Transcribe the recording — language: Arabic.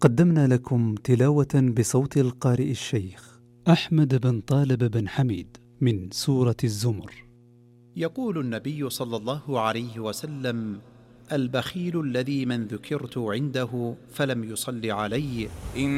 قدمنا لكم تلاوة بصوت القارئ الشيخ أحمد بن طالب بن حميد من سورة الزمر. يقول النبي صلى الله عليه وسلم: البخيل الذي من ذكرت عنده فلم يصل علي